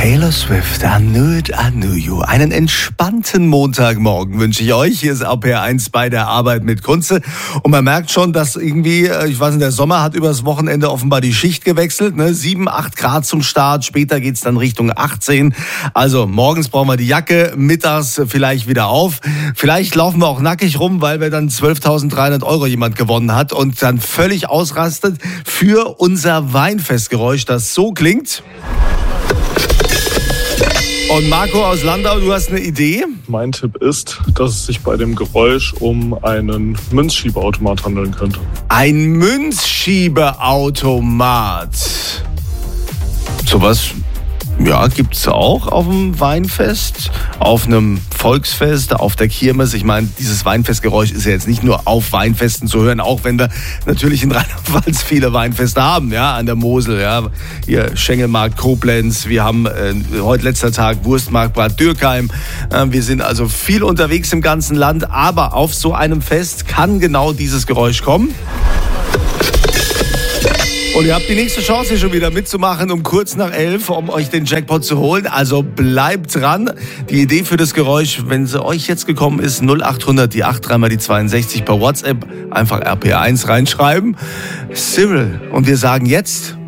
Taylor Swift, I Knew You. Einen entspannten Montagmorgen wünsche ich euch. Hier ist RPR1 bei der Arbeit mit Kunze. Und man merkt schon, dass irgendwie, ich weiß nicht, der Sommer hat übers Wochenende offenbar die Schicht gewechselt. 7, 8 Grad zum Start. Später geht's dann Richtung 18. Also morgens brauchen wir die Jacke, mittags vielleicht wieder auf. Vielleicht laufen wir auch nackig rum, weil wir dann 12.300 € jemand gewonnen hat und dann völlig ausrastet für unser Weinfestgeräusch, das so klingt. Und Marco aus Landau, du hast eine Idee? Mein Tipp ist, dass es sich bei dem Geräusch um einen Münzschiebeautomat handeln könnte. Ein Münzschiebeautomat. Sowas, ja, gibt's auch auf dem Weinfest, auf einem Volksfest, auf der Kirmes. Ich meine, dieses Weinfestgeräusch ist ja jetzt nicht nur auf Weinfesten zu hören, auch wenn wir natürlich in Rheinland-Pfalz viele Weinfeste haben, ja, an der Mosel, ja. Hier Schengelmarkt, Koblenz, wir haben heute letzter Tag Wurstmarkt Bad Dürkheim. Wir sind also viel unterwegs im ganzen Land, aber auf so einem Fest kann genau dieses Geräusch kommen. Und ihr habt die nächste Chance hier schon wieder mitzumachen, um kurz nach 11, um euch den Jackpot zu holen. Also bleibt dran. Die Idee für das Geräusch, wenn sie euch jetzt gekommen ist, 0800 die 8 3 mal die 62 per WhatsApp. Einfach RPR1 reinschreiben. Cyril. Und wir sagen jetzt...